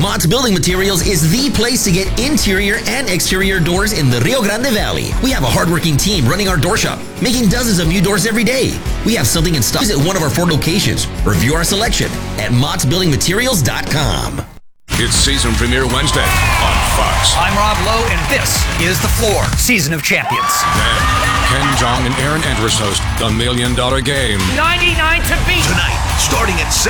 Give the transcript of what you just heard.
Mott's Building Materials is the place to get interior and exterior doors in the Rio Grande Valley. We have a hardworking team running our door shop, making dozens of new doors every day. We have something in stock. Visit one of our 4 locations. Review our selection at mottsbuildingmaterials.com. It's season premiere Wednesday on Fox. I'm Rob Lowe, and this is The Floor, Season of Champions. Then, Ken Jeong and Aaron Andrus host The $1 Million Game. 99 to beat. Tonight, starting at